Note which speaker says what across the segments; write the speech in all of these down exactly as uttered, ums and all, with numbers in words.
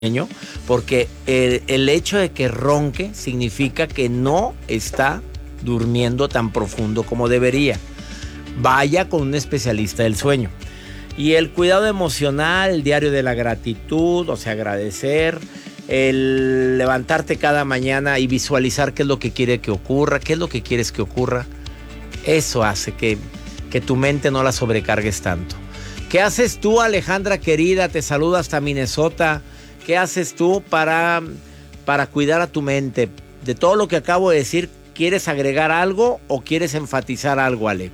Speaker 1: porque el, el hecho de que ronque significa que no está durmiendo tan profundo como debería. Vaya con un especialista del sueño. Y el cuidado emocional, el diario de la gratitud, o sea, agradecer, el levantarte cada mañana y visualizar qué es lo que quiere que ocurra, qué es lo que quieres que ocurra, eso hace que, que tu mente no la sobrecargues tanto. ¿Qué haces tú, Alejandra querida? Te saludo hasta Minnesota. ¿Qué haces tú para, para cuidar a tu mente? De todo lo que acabo de decir, ¿quieres agregar algo o quieres enfatizar algo, Ale?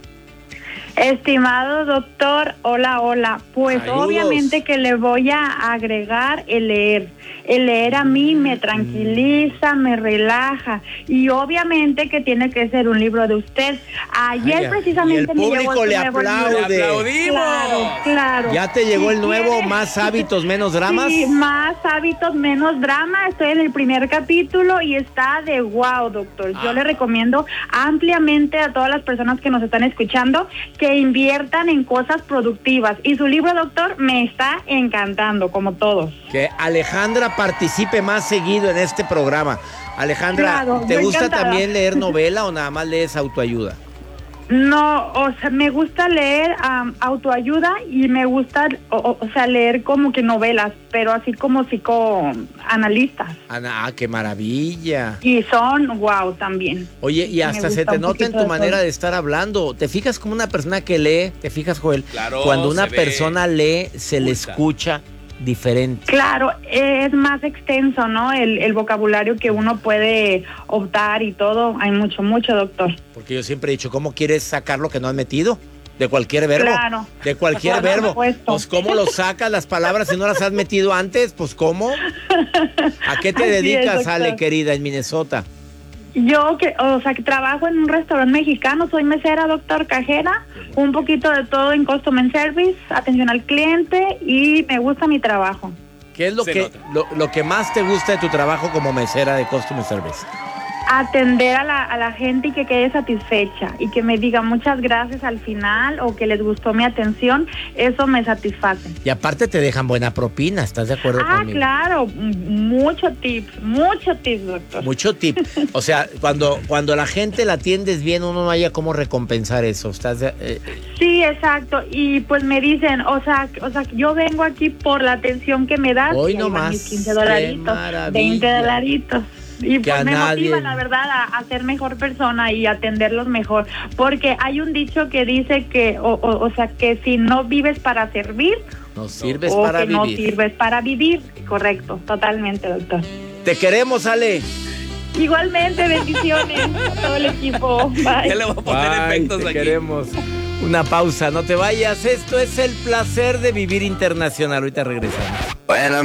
Speaker 2: Estimado doctor, hola, hola. Pues
Speaker 1: Saludos.
Speaker 2: Obviamente que le voy a agregar el leer. El leer a mí me tranquiliza, me relaja. Y obviamente que tiene que ser un libro de usted. Ayer
Speaker 1: Ay,
Speaker 2: precisamente
Speaker 1: y el
Speaker 2: me llegó
Speaker 1: público
Speaker 2: su
Speaker 1: le
Speaker 2: nuevo
Speaker 1: aplaude.
Speaker 2: libro.
Speaker 3: ¡Aplaudimos!
Speaker 2: Claro, claro.
Speaker 1: ¿Ya te llegó
Speaker 2: Si
Speaker 1: el nuevo
Speaker 2: quiere-
Speaker 1: Más hábitos, menos dramas?
Speaker 2: Sí, Más hábitos, menos drama. Estoy en el primer capítulo y está de wow, doctor. Yo
Speaker 1: Ah.
Speaker 2: le recomiendo ampliamente a todas las personas que nos están escuchando que inviertan en cosas productivas. Y su libro, doctor, me está encantando, como todos.
Speaker 1: Que Alejandra participe más seguido en este programa. Alejandra,
Speaker 2: Claro,
Speaker 1: ¿te
Speaker 2: yo
Speaker 1: gusta
Speaker 2: encantada.
Speaker 1: también leer novela o nada más lees autoayuda?
Speaker 2: No, o sea, me gusta leer um, autoayuda y me gusta, o, o sea, leer como que novelas, pero así como psicoanalistas.
Speaker 1: Ana, ah, qué maravilla.
Speaker 2: Y son wow también.
Speaker 1: Oye, y
Speaker 2: Me
Speaker 1: hasta se
Speaker 2: gusta
Speaker 1: te
Speaker 2: un
Speaker 1: nota en
Speaker 2: poquito
Speaker 1: tu
Speaker 2: de
Speaker 1: manera
Speaker 2: todo.
Speaker 1: de estar hablando. ¿Te fijas como una persona que lee? ¿Te fijas, Joel?
Speaker 3: Claro,
Speaker 1: Cuando una
Speaker 3: se ve.
Speaker 1: persona lee, se le
Speaker 3: Escucha.
Speaker 1: escucha diferente.
Speaker 2: Claro, es más extenso, ¿no? El, el vocabulario que uno puede optar y todo. Hay mucho, mucho, doctor.
Speaker 1: Porque yo siempre he dicho, ¿cómo quieres sacar lo que no has metido? De cualquier verbo.
Speaker 2: Claro.
Speaker 1: De cualquier
Speaker 2: Por
Speaker 1: verbo.
Speaker 2: supuesto.
Speaker 1: Pues, ¿cómo lo sacas las palabras si no las has metido antes? Pues, ¿cómo? ¿A qué te
Speaker 2: Así es,
Speaker 1: dedicas,
Speaker 2: doctor.
Speaker 1: Ale, querida, en Minnesota?
Speaker 2: Yo, que, o sea, que trabajo en un restaurante mexicano, soy mesera, doctor, cajera, un poquito de todo en Customer Service, atención al cliente y me gusta mi trabajo.
Speaker 1: ¿Qué es lo
Speaker 3: Se
Speaker 1: que,
Speaker 3: nota.
Speaker 1: lo, lo que más te gusta de tu trabajo como mesera de Customer Service?
Speaker 2: Atender a la, a la gente y que quede satisfecha y que me diga muchas gracias al final o que les gustó mi atención, eso me satisface.
Speaker 1: Y aparte te dejan buena propina, ¿estás de acuerdo
Speaker 2: Ah,
Speaker 1: conmigo?
Speaker 2: claro, m- mucho tips, mucho tips, doctor.
Speaker 1: Mucho tip. O sea, cuando, cuando la gente la atiendes bien, uno no haya cómo recompensar eso. ¿Estás de- eh,
Speaker 2: Sí, exacto. Y pues me dicen, o sea, o sea, yo vengo aquí por la atención que me das.
Speaker 1: Hoy
Speaker 2: y ahí
Speaker 1: no
Speaker 2: van
Speaker 1: más.
Speaker 2: mis quince
Speaker 1: Qué
Speaker 2: dolaritos,
Speaker 1: maravilla.
Speaker 2: veinte dolaritos. Y
Speaker 1: Que a
Speaker 2: pues me
Speaker 1: nadie-
Speaker 2: motiva, la verdad, a, a ser mejor persona y atenderlos mejor. Porque hay un dicho que dice que, o, o, o sea, que si no vives para servir,
Speaker 1: nos sirves
Speaker 2: o
Speaker 1: para
Speaker 2: que no
Speaker 1: vivir?
Speaker 2: sirves para vivir. Correcto, totalmente, doctor.
Speaker 1: Te queremos, Ale.
Speaker 2: Igualmente, bendiciones a todo el equipo. Bye.
Speaker 3: Ya le voy a poner
Speaker 1: Bye,
Speaker 3: efectos
Speaker 1: te
Speaker 3: aquí.
Speaker 1: queremos. Una pausa, no te vayas. Esto es el placer de vivir internacional. Ahorita regresamos.
Speaker 4: When I'm